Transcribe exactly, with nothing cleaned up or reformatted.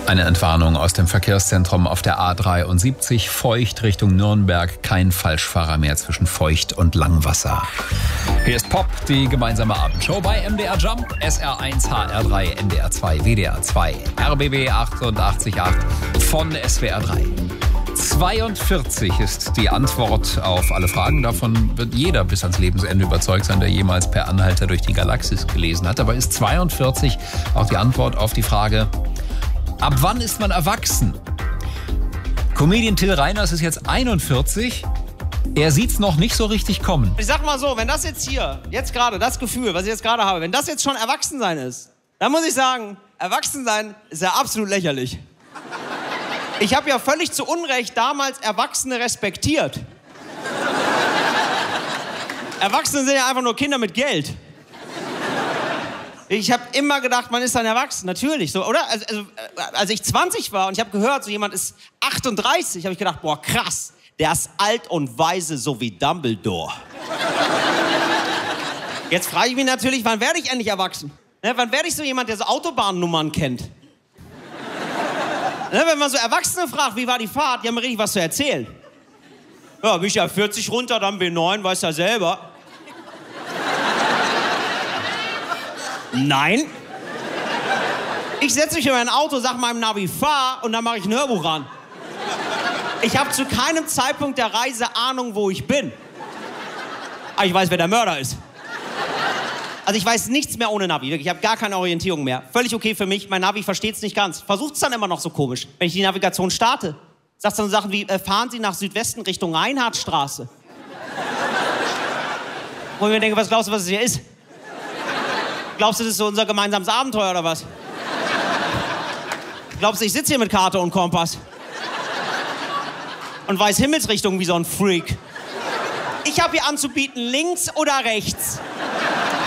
Eine Entwarnung aus dem Verkehrszentrum auf der A dreiundsiebzig, Feucht Richtung Nürnberg. Kein Falschfahrer mehr zwischen Feucht und Langwasser. Hier ist Pop, die gemeinsame Abendshow bei M D R Jump, S R eins, H R drei, N D R zwei, W D R zwei, R B B achtundachtzig Komma acht von S W R drei. zweiundvierzig ist die Antwort auf alle Fragen. Davon wird jeder bis ans Lebensende überzeugt sein, der jemals per Anhalter durch die Galaxis gelesen hat. Aber ist zweiundvierzig auch die Antwort auf die Frage, ab wann ist man erwachsen? Comedian Till Reiners ist jetzt einundvierzig. Er sieht's noch nicht so richtig kommen. Ich sag mal so, wenn das jetzt hier, jetzt gerade, das Gefühl, was ich jetzt gerade habe, wenn das jetzt schon Erwachsensein ist, dann muss ich sagen, Erwachsensein ist ja absolut lächerlich. Ich habe ja völlig zu Unrecht damals Erwachsene respektiert. Erwachsene sind ja einfach nur Kinder mit Geld. Ich habe immer gedacht, man ist ein Erwachsener, natürlich, so, oder? Also, also, als ich zwanzig war und ich habe gehört, so jemand ist achtunddreißig, habe ich gedacht, boah, krass, der ist alt und weise, so wie Dumbledore. Jetzt frage ich mich natürlich, wann werde ich endlich erwachsen? Ne, wann werde ich so jemand, der so Autobahnnummern kennt? Ne, wenn man so Erwachsene fragt, wie war die Fahrt, die haben mir richtig was zu erzählen. Ja, bin ich ja vierzig runter, dann B neun, weiß ja selber. Nein. Ich setze mich in mein Auto, sag meinem Navi, fahr, und dann mache ich ein Hörbuch ran. Ich habe zu keinem Zeitpunkt der Reise Ahnung, wo ich bin. Aber ich weiß, wer der Mörder ist. Also ich weiß nichts mehr ohne Navi. Ich habe gar keine Orientierung mehr. Völlig okay für mich. Mein Navi versteht es nicht ganz. Versucht es dann immer noch so komisch. Wenn ich die Navigation starte, sagt es dann so Sachen wie, äh, fahren Sie nach Südwesten Richtung Reinhardtstraße. Wo ich mir denke, was glaubst du, was es hier ist? Glaubst du, das ist so unser gemeinsames Abenteuer oder was? Glaubst du, ich sitze hier mit Karte und Kompass? Und weiß Himmelsrichtung wie so ein Freak. Ich habe hier anzubieten, links oder rechts.